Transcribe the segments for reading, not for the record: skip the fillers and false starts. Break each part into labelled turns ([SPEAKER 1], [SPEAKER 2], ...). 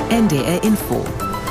[SPEAKER 1] NDR Info.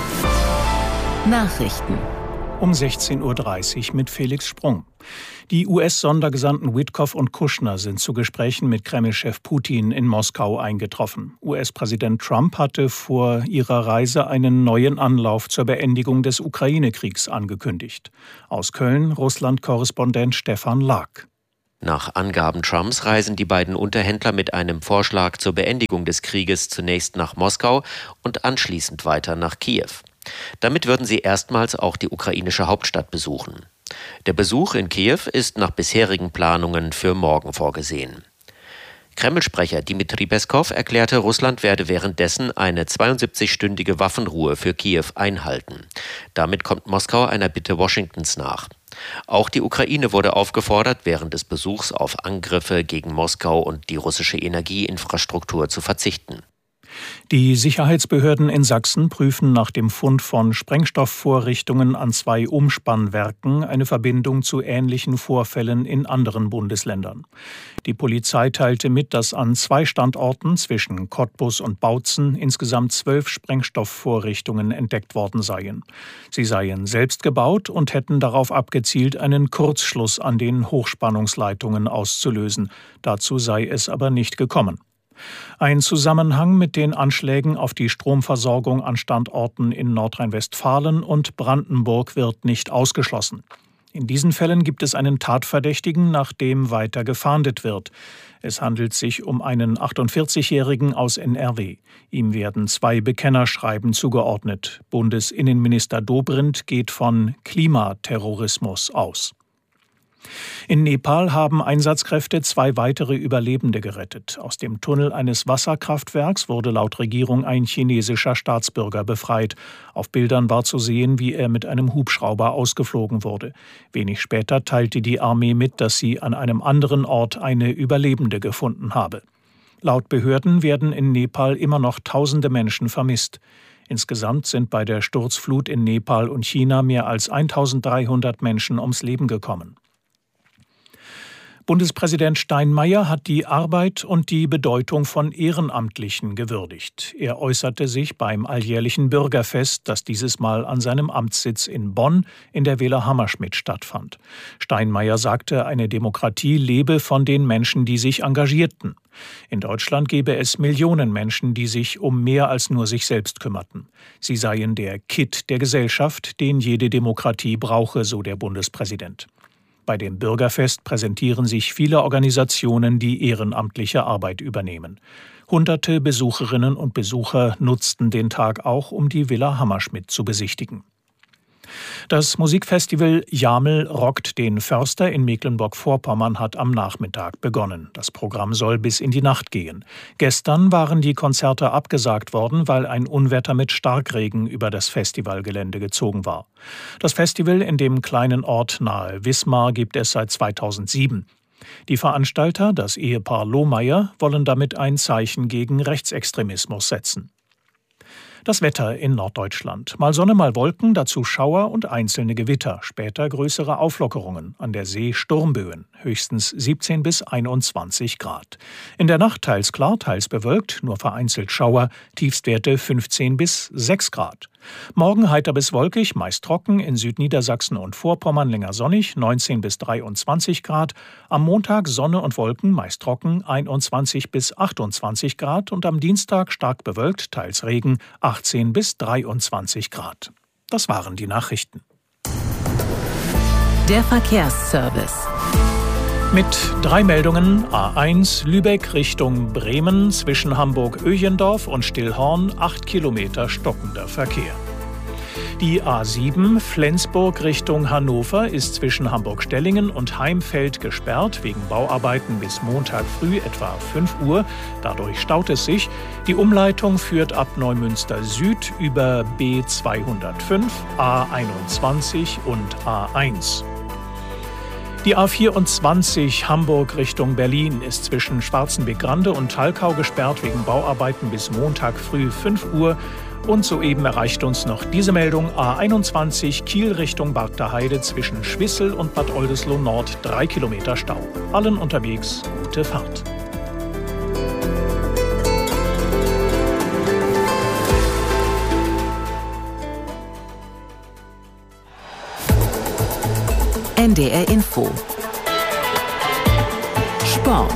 [SPEAKER 1] Nachrichten.
[SPEAKER 2] Um 16:30 Uhr mit Felix Sprung. Die US-Sondergesandten Witkoff und Kushner sind zu Gesprächen mit Kreml-Chef Putin in Moskau eingetroffen. US-Präsident Trump hatte vor ihrer Reise einen neuen Anlauf zur Beendigung des Ukraine-Kriegs angekündigt. Aus Köln Russland-Korrespondent Stefan Lag.
[SPEAKER 3] Nach Angaben Trumps reisen die beiden Unterhändler mit einem Vorschlag zur Beendigung des Krieges zunächst nach Moskau und anschließend weiter nach Kiew. Damit würden sie erstmals auch die ukrainische Hauptstadt besuchen. Der Besuch in Kiew ist nach bisherigen Planungen für morgen vorgesehen. Kreml-Sprecher Dmitri Peskow erklärte, Russland werde währenddessen eine 72-stündige Waffenruhe für Kiew einhalten. Damit kommt Moskau einer Bitte Washingtons nach. Auch die Ukraine wurde aufgefordert, während des Besuchs auf Angriffe gegen Moskau und die russische Energieinfrastruktur zu verzichten.
[SPEAKER 2] Die Sicherheitsbehörden in Sachsen prüfen nach dem Fund von Sprengstoffvorrichtungen an 2 Umspannwerken eine Verbindung zu ähnlichen Vorfällen in anderen Bundesländern. Die Polizei teilte mit, dass an 2 Standorten zwischen Cottbus und Bautzen insgesamt 12 Sprengstoffvorrichtungen entdeckt worden seien. Sie seien selbst gebaut und hätten darauf abgezielt, einen Kurzschluss an den Hochspannungsleitungen auszulösen. Dazu sei es aber nicht gekommen. Ein Zusammenhang mit den Anschlägen auf die Stromversorgung an Standorten in Nordrhein-Westfalen und Brandenburg wird nicht ausgeschlossen. In diesen Fällen gibt es einen Tatverdächtigen, nach dem weiter gefahndet wird. Es handelt sich um einen 48-Jährigen aus NRW. Ihm werden 2 Bekennerschreiben zugeordnet. Bundesinnenminister Dobrindt geht von Klimaterrorismus aus. In Nepal haben Einsatzkräfte 2 weitere Überlebende gerettet. Aus dem Tunnel eines Wasserkraftwerks wurde laut Regierung ein chinesischer Staatsbürger befreit. Auf Bildern war zu sehen, wie er mit einem Hubschrauber ausgeflogen wurde. Wenig später teilte die Armee mit, dass sie an einem anderen Ort eine Überlebende gefunden habe. Laut Behörden werden in Nepal immer noch Tausende Menschen vermisst. Insgesamt sind bei der Sturzflut in Nepal und China mehr als 1300 Menschen ums Leben gekommen. Bundespräsident Steinmeier hat die Arbeit und die Bedeutung von Ehrenamtlichen gewürdigt. Er äußerte sich beim alljährlichen Bürgerfest, das dieses Mal an seinem Amtssitz in Bonn in der Villa Hammerschmidt stattfand. Steinmeier sagte, eine Demokratie lebe von den Menschen, die sich engagierten. In Deutschland gebe es Millionen Menschen, die sich um mehr als nur sich selbst kümmerten. Sie seien der Kitt der Gesellschaft, den jede Demokratie brauche, so der Bundespräsident. Bei dem Bürgerfest präsentieren sich viele Organisationen, die ehrenamtliche Arbeit übernehmen. Hunderte Besucherinnen und Besucher nutzten den Tag auch, um die Villa Hammerschmidt zu besichtigen. Das Musikfestival Jamel rockt den Förster in Mecklenburg-Vorpommern hat am Nachmittag begonnen. Das Programm soll bis in die Nacht gehen. Gestern waren die Konzerte abgesagt worden, weil ein Unwetter mit Starkregen über das Festivalgelände gezogen war. Das Festival in dem kleinen Ort nahe Wismar gibt es seit 2007. Die Veranstalter, das Ehepaar Lohmeier, wollen damit ein Zeichen gegen Rechtsextremismus setzen. Das Wetter in Norddeutschland. Mal Sonne, mal Wolken, dazu Schauer und einzelne Gewitter. Später größere Auflockerungen. An der See Sturmböen. Höchstens 17 bis 21 Grad. In der Nacht teils klar, teils bewölkt, nur vereinzelt Schauer. Tiefstwerte 15 bis 6 Grad. Morgen heiter bis wolkig, meist trocken, in Südniedersachsen und Vorpommern länger sonnig, 19 bis 23 Grad. Am Montag Sonne und Wolken, meist trocken, 21 bis 28 Grad. Und am Dienstag stark bewölkt, teils Regen, 18 bis 23 Grad. Das waren die Nachrichten.
[SPEAKER 1] Der Verkehrsservice.
[SPEAKER 2] Mit 3 Meldungen: A1 Lübeck Richtung Bremen zwischen Hamburg-Öjendorf und Stillhorn 8 Kilometer stockender Verkehr. Die A7 Flensburg Richtung Hannover ist zwischen Hamburg-Stellingen und Heimfeld gesperrt wegen Bauarbeiten bis Montag früh etwa 5 Uhr. Dadurch staut es sich. Die Umleitung führt ab Neumünster Süd über B205, A21 und A1. Die A24 Hamburg Richtung Berlin ist zwischen Schwarzenbeck-Grande und Thalkau gesperrt wegen Bauarbeiten bis Montag früh 5 Uhr. Und soeben erreicht uns noch diese Meldung: A21 Kiel Richtung Bargter zwischen Schwissel und Bad Oldesloe Nord 3 Kilometer Stau. Allen unterwegs gute Fahrt.
[SPEAKER 1] NDR Info. Sport.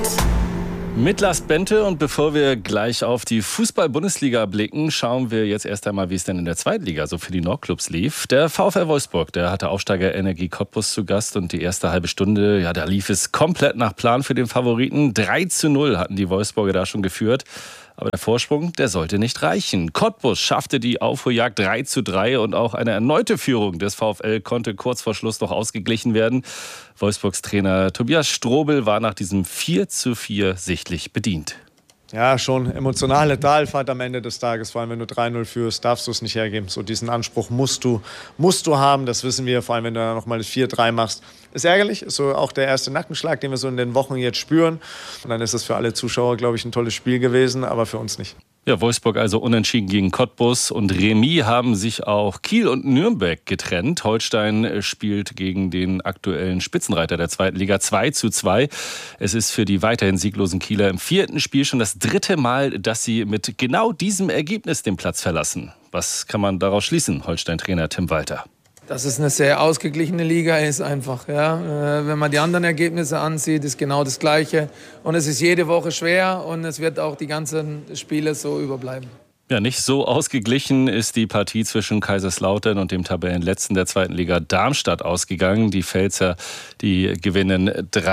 [SPEAKER 4] Mit Lars Bente, und bevor wir gleich auf die Fußball-Bundesliga blicken, schauen wir jetzt erst einmal, wie es denn in der Zweitliga so für die Nordclubs lief. Der VfL Wolfsburg, der hatte Aufsteiger Energie Cottbus zu Gast, und die erste halbe Stunde, ja, da lief es komplett nach Plan für den Favoriten. 3:0 hatten die Wolfsburger da schon geführt. Aber der Vorsprung, der sollte nicht reichen. Cottbus schaffte die Aufholjagd 3:3, und auch eine erneute Führung des VfL konnte kurz vor Schluss noch ausgeglichen werden. Wolfsburgs Trainer Tobias Strobel war nach diesem 4:4 sichtlich bedient.
[SPEAKER 5] Ja, schon emotionale Talfahrt am Ende des Tages. Vor allem, wenn du 3:0 führst, darfst du es nicht hergeben. So diesen Anspruch musst du haben. Das wissen wir, vor allem, wenn du dann nochmal das 4:3 machst. Ist ärgerlich, ist so auch der erste Nackenschlag, den wir so in den Wochen jetzt spüren. Und dann ist es für alle Zuschauer, glaube ich, ein tolles Spiel gewesen, aber für uns nicht.
[SPEAKER 4] Ja, Wolfsburg also unentschieden gegen Cottbus, und Remis haben sich auch Kiel und Nürnberg getrennt. Holstein spielt gegen den aktuellen Spitzenreiter der zweiten Liga 2:2. Es ist für die weiterhin sieglosen Kieler im 4. Spiel schon das 3. Mal, dass sie mit genau diesem Ergebnis den Platz verlassen. Was kann man daraus schließen, Holstein-Trainer Tim Walter?
[SPEAKER 6] Dass es eine sehr ausgeglichene Liga ist einfach. Ja. Wenn man die anderen Ergebnisse ansieht, ist genau das Gleiche. Und es ist jede Woche schwer, und es wird auch die ganzen Spiele so überbleiben.
[SPEAKER 4] Ja, nicht so ausgeglichen ist die Partie zwischen Kaiserslautern und dem Tabellenletzten der zweiten Liga Darmstadt ausgegangen. Die Pfälzer, die gewinnen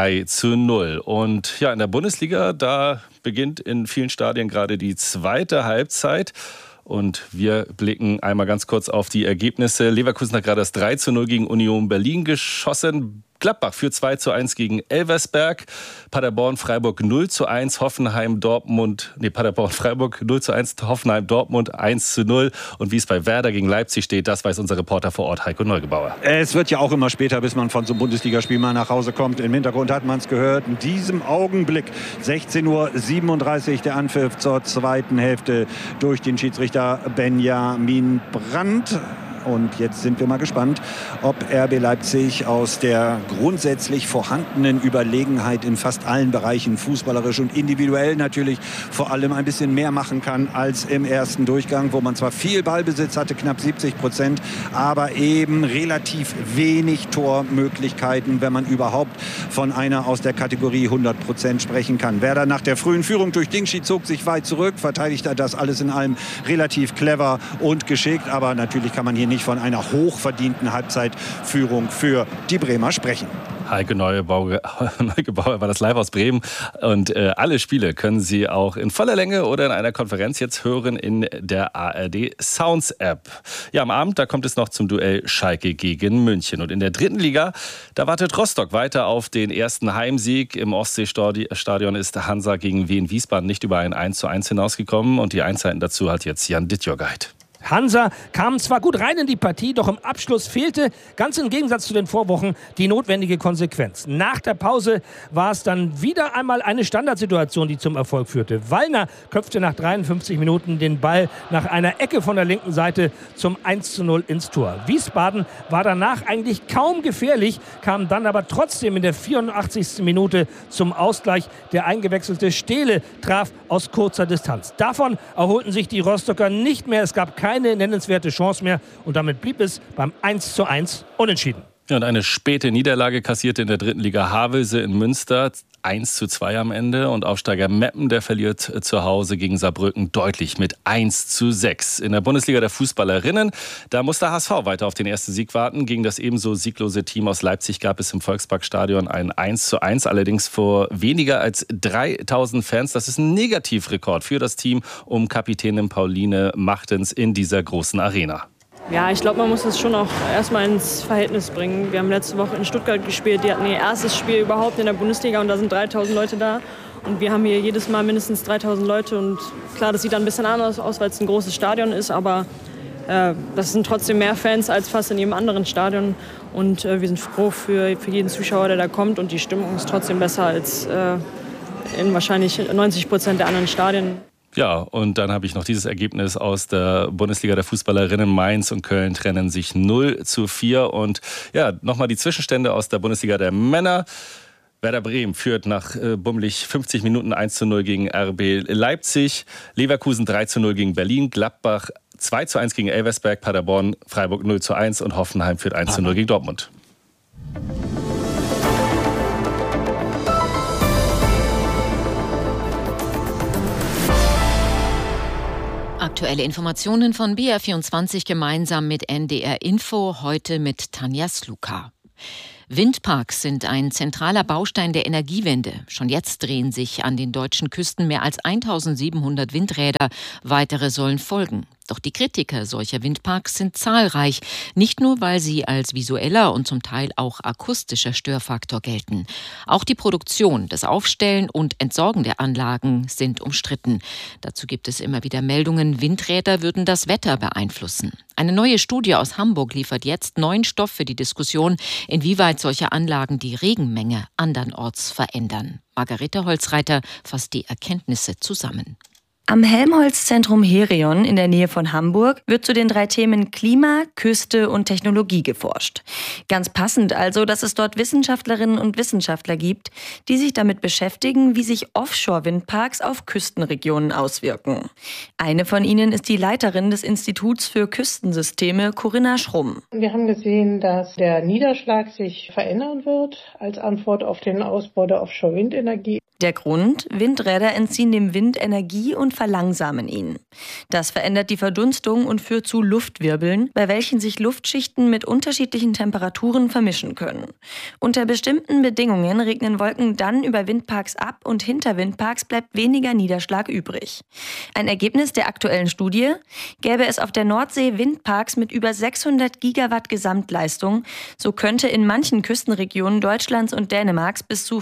[SPEAKER 4] 3:0. Und ja, in der Bundesliga, da beginnt in vielen Stadien gerade die zweite Halbzeit. Und wir blicken einmal ganz kurz auf die Ergebnisse. Leverkusen hat gerade das 3:0 gegen Union Berlin geschossen. Gladbach führt 2:1 gegen Elversberg. Paderborn-Freiburg 0:1. Paderborn-Freiburg 0:1. Hoffenheim-Dortmund 1:0. Und wie es bei Werder gegen Leipzig steht, das weiß unser Reporter vor Ort, Heiko Neugebauer.
[SPEAKER 7] Es wird ja auch immer später, bis man von so einem Bundesligaspiel mal nach Hause kommt. Im Hintergrund hat man es gehört. In diesem Augenblick 16:37 Uhr der Anpfiff zur zweiten Hälfte durch den Schiedsrichter Benjamin Brandt. Und jetzt sind wir mal gespannt, ob RB Leipzig aus der grundsätzlich vorhandenen Überlegenheit in fast allen Bereichen, fußballerisch und individuell natürlich, vor allem ein bisschen mehr machen kann als im ersten Durchgang, wo man zwar viel Ballbesitz hatte, knapp 70%, aber eben relativ wenig Tormöglichkeiten, wenn man überhaupt von einer aus der Kategorie 100% sprechen kann. Werder nach der frühen Führung durch Dingschi zog sich weit zurück, verteidigte das alles in allem relativ clever und geschickt, aber natürlich kann man hier nicht von einer hochverdienten Halbzeitführung für die Bremer sprechen.
[SPEAKER 4] Heike Neugebauer war das live aus Bremen, und alle Spiele können Sie auch in voller Länge oder in einer Konferenz jetzt hören in der ARD Sounds App. Ja, am Abend, da kommt es noch zum Duell Schalke gegen München. Und in der dritten Liga, da wartet Rostock weiter auf den ersten Heimsieg. Im Ostseestadion ist Hansa gegen Wien Wiesbaden nicht über ein 1:1 hinausgekommen, und die Einzelheiten dazu hat jetzt Jan Dittjörgeit.
[SPEAKER 8] Hansa kam zwar gut rein in die Partie, doch im Abschluss fehlte, ganz im Gegensatz zu den Vorwochen, die notwendige Konsequenz. Nach der Pause war es dann wieder einmal eine Standardsituation, die zum Erfolg führte. Wallner köpfte nach 53 Minuten den Ball nach einer Ecke von der linken Seite zum 1:0 ins Tor. Wiesbaden war danach eigentlich kaum gefährlich, kam dann aber trotzdem in der 84. Minute zum Ausgleich. Der eingewechselte Stehle traf aus kurzer Distanz. Davon erholten sich die Rostocker nicht mehr. Es gab keine nennenswerte Chance mehr, und damit blieb es beim 1:1 unentschieden.
[SPEAKER 4] Ja, und eine späte Niederlage kassierte in der dritten Liga Havelse in Münster. 1:2 am Ende, und Aufsteiger Meppen, der verliert zu Hause gegen Saarbrücken deutlich mit 1:6. In der Bundesliga der Fußballerinnen, da muss der HSV weiter auf den ersten Sieg warten. Gegen das ebenso sieglose Team aus Leipzig gab es im Volksparkstadion ein 1:1, allerdings vor weniger als 3000 Fans. Das ist ein Negativrekord für das Team um Kapitänin Pauline Machtens in dieser großen Arena.
[SPEAKER 9] Ja, ich glaube, man muss es schon auch erstmal ins Verhältnis bringen. Wir haben letzte Woche in Stuttgart gespielt. Die hatten ihr erstes Spiel überhaupt in der Bundesliga, und da sind 3000 Leute da. Und wir haben hier jedes Mal mindestens 3000 Leute. Und klar, das sieht dann ein bisschen anders aus, weil es ein großes Stadion ist. Aber das sind trotzdem mehr Fans als fast in jedem anderen Stadion. Und wir sind froh für jeden Zuschauer, der da kommt. Und die Stimmung ist trotzdem besser als in wahrscheinlich 90% der anderen Stadien.
[SPEAKER 4] Ja, und dann habe ich noch dieses Ergebnis aus der Bundesliga der Fußballerinnen. Mainz und Köln trennen sich 0:4. Und ja, nochmal die Zwischenstände aus der Bundesliga der Männer. Werder Bremen führt nach bummelig 50 Minuten 1:0 gegen RB Leipzig. Leverkusen 3:0 gegen Berlin. Gladbach 2:1 gegen Elversberg. Paderborn, Freiburg 0:1. Und Hoffenheim führt 1:0 gegen Dortmund.
[SPEAKER 10] Aktuelle Informationen von BR24 gemeinsam mit NDR Info, heute mit Tanja Sluka. Windparks sind ein zentraler Baustein der Energiewende. Schon jetzt drehen sich an den deutschen Küsten mehr als 1700 Windräder. Weitere sollen folgen. Doch die Kritiker solcher Windparks sind zahlreich, nicht nur, weil sie als visueller und zum Teil auch akustischer Störfaktor gelten. Auch die Produktion, das Aufstellen und Entsorgen der Anlagen sind umstritten. Dazu gibt es immer wieder Meldungen, Windräder würden das Wetter beeinflussen. Eine neue Studie aus Hamburg liefert jetzt neuen Stoff für die Diskussion, inwieweit solche Anlagen die Regenmenge andernorts verändern. Margarete Holzreiter fasst die Erkenntnisse zusammen.
[SPEAKER 11] Am Helmholtz-Zentrum Herion in der Nähe von Hamburg wird zu den 3 Themen Klima, Küste und Technologie geforscht. Ganz passend also, dass es dort Wissenschaftlerinnen und Wissenschaftler gibt, die sich damit beschäftigen, wie sich Offshore-Windparks auf Küstenregionen auswirken. Eine von ihnen ist die Leiterin des Instituts für Küstensysteme, Corinna Schrumm.
[SPEAKER 12] Wir haben gesehen, dass der Niederschlag sich verändern wird als Antwort auf den Ausbau der Offshore-Windenergie.
[SPEAKER 11] Der Grund? Windräder entziehen dem Wind Energie und verlangsamen ihn. Das verändert die Verdunstung und führt zu Luftwirbeln, bei welchen sich Luftschichten mit unterschiedlichen Temperaturen vermischen können. Unter bestimmten Bedingungen regnen Wolken dann über Windparks ab und hinter Windparks bleibt weniger Niederschlag übrig. Ein Ergebnis der aktuellen Studie: Gäbe es auf der Nordsee Windparks mit über 600 Gigawatt Gesamtleistung, so könnte in manchen Küstenregionen Deutschlands und Dänemarks bis zu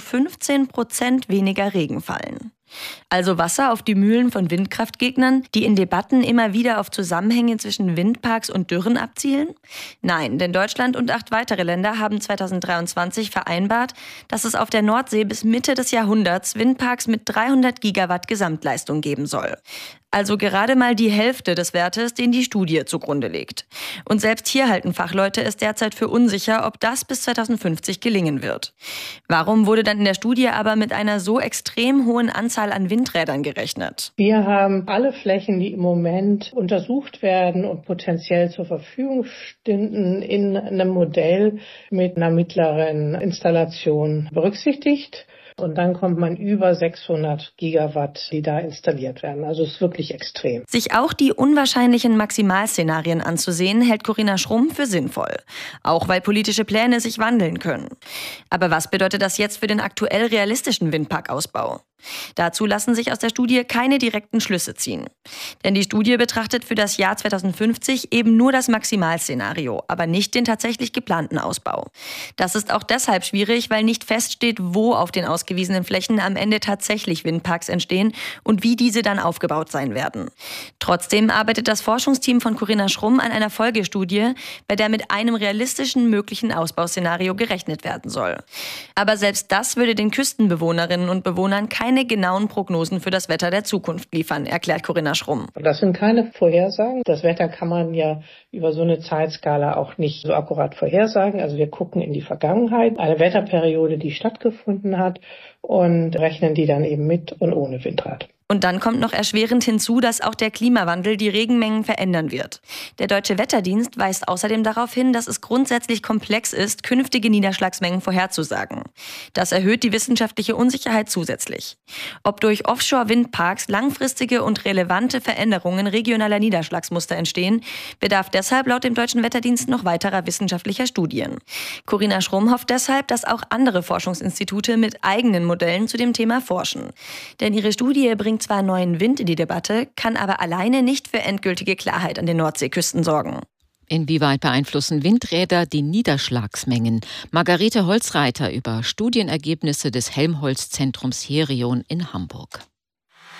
[SPEAKER 11] 15% weniger Regen fallen. Also Wasser auf die Mühlen von Windkraftgegnern, die in Debatten immer wieder auf Zusammenhänge zwischen Windparks und Dürren abzielen? Nein, denn Deutschland und 8 weitere Länder haben 2023 vereinbart, dass es auf der Nordsee bis Mitte des Jahrhunderts Windparks mit 300 Gigawatt Gesamtleistung geben soll. Also gerade mal die Hälfte des Wertes, den die Studie zugrunde legt. Und selbst hier halten Fachleute es derzeit für unsicher, ob das bis 2050 gelingen wird. Warum wurde dann in der Studie aber mit einer so extrem hohen Anzahl an Windrädern gerechnet?
[SPEAKER 12] Wir haben alle Flächen, die im Moment untersucht werden und potenziell zur Verfügung stünden, in einem Modell mit einer mittleren Installation berücksichtigt. Und dann kommt man über 600 Gigawatt, die da installiert werden. Also es ist wirklich extrem.
[SPEAKER 11] Sich auch die unwahrscheinlichen Maximalszenarien anzusehen, hält Corinna Schrumm für sinnvoll. Auch weil politische Pläne sich wandeln können. Aber was bedeutet das jetzt für den aktuell realistischen Windparkausbau? Dazu lassen sich aus der Studie keine direkten Schlüsse ziehen. Denn die Studie betrachtet für das Jahr 2050 eben nur das Maximalszenario, aber nicht den tatsächlich geplanten Ausbau. Das ist auch deshalb schwierig, weil nicht feststeht, wo auf den ausgewiesenen Flächen am Ende tatsächlich Windparks entstehen und wie diese dann aufgebaut sein werden. Trotzdem arbeitet das Forschungsteam von Corinna Schrumm an einer Folgestudie, bei der mit einem realistischen möglichen Ausbauszenario gerechnet werden soll. Aber selbst das würde den Küstenbewohnerinnen und Bewohnern keine genauen Prognosen für das Wetter der Zukunft liefern, erklärt Corinna Schrumm.
[SPEAKER 12] Das sind keine Vorhersagen. Das Wetter kann man ja über so eine Zeitskala auch nicht so akkurat vorhersagen. Also wir gucken in die Vergangenheit, eine Wetterperiode, die stattgefunden hat, und rechnen die dann eben mit und ohne Windrad.
[SPEAKER 11] Und dann kommt noch erschwerend hinzu, dass auch der Klimawandel die Regenmengen verändern wird. Der Deutsche Wetterdienst weist außerdem darauf hin, dass es grundsätzlich komplex ist, künftige Niederschlagsmengen vorherzusagen. Das erhöht die wissenschaftliche Unsicherheit zusätzlich. Ob durch Offshore-Windparks langfristige und relevante Veränderungen regionaler Niederschlagsmuster entstehen, bedarf deshalb laut dem Deutschen Wetterdienst noch weiterer wissenschaftlicher Studien. Corinna Schrumm hofft deshalb, dass auch andere Forschungsinstitute mit eigenen Modellen zu dem Thema forschen. Denn ihre Studie bringt zwar neuen Wind in die Debatte, kann aber alleine nicht für endgültige Klarheit an den Nordseeküsten sorgen.
[SPEAKER 10] Inwieweit beeinflussen Windräder die Niederschlagsmengen? Margarete Holzreiter über Studienergebnisse des Helmholtz-Zentrums Herion in Hamburg.